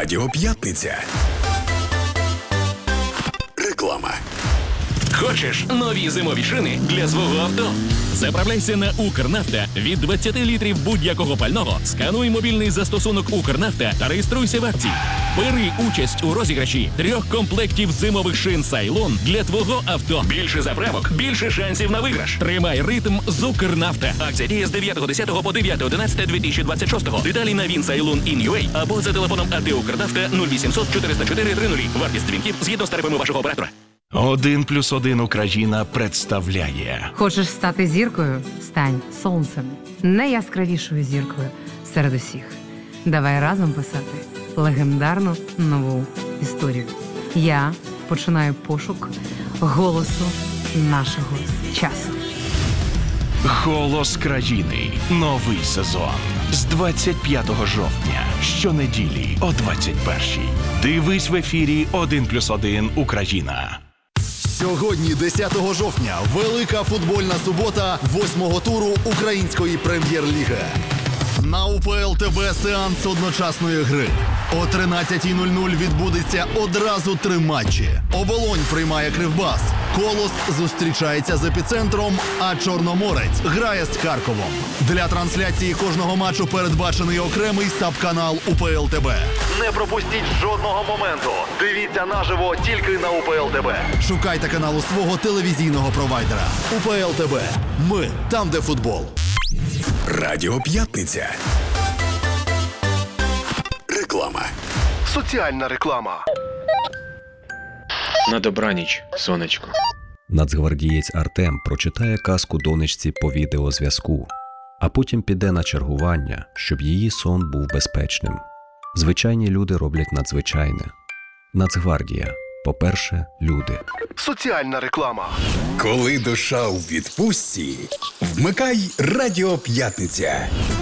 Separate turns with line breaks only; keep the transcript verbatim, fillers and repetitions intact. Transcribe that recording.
Радіо П'ятниця. Реклама.
Хочеш нові зимові шини для свого авто? Заправляйся на «Укрнафта» від двадцять літрів будь-якого пального. Скануй мобільний застосунок «Укрнафта» та реєструйся в акції. Бери участь у розіграші трьох комплектів зимових шин «Сайлон» для твого авто. Більше заправок, більше шансів на виграш. Тримай ритм з «Укрнафта». Акція діє з дев'ятого десятого по дев'яте одинадцяте дві тисячі двадцять шостого. Деталі на він сайлон точка ін ю ей або за телефоном АТ «Укрнафта» нуль вісімсот чотириста чотири тридцять. Вартість дзвінків згідно з тарифами вашого оператора.
Один плюс один Україна представляє.
Хочеш стати зіркою? Стань сонцем. Найяскравішою зіркою серед усіх. Давай разом писати легендарну нову історію. Я починаю пошук голосу нашого часу.
Голос країни. Новий сезон. З двадцять п'ятого жовтня. Щонеділі о двадцять першій. Дивись в ефірі один плюс один Україна.
Сьогодні, десятого жовтня, велика футбольна субота восьмого туру Української прем'єр-ліги. На УПЛ ТБ сеанс одночасної гри. О тринадцятій нуль нуль відбудеться одразу три матчі. Оболонь приймає Кривбас. Колос зустрічається з Епіцентром, а Чорноморець грає з Харковом. Для трансляції кожного матчу передбачений окремий саб-канал УПЛ ТБ. Не пропустіть жодного моменту. Дивіться наживо тільки на УПЛ ТБ. Шукайте канал у свого телевізійного провайдера. УПЛ ТБ. Ми там, де футбол.
Радіо П'ятниця. Реклама.
Соціальна реклама.
На добраніч, сонечко.
Нацгвардієць Артем прочитає казку донечці по відеозв'язку, а потім піде на чергування, щоб її сон був безпечним. Звичайні люди роблять надзвичайне. Нацгвардія. По-перше, люди.
Соціальна реклама.
Коли душа у відпустці, вмикай Радіо П'ятниця.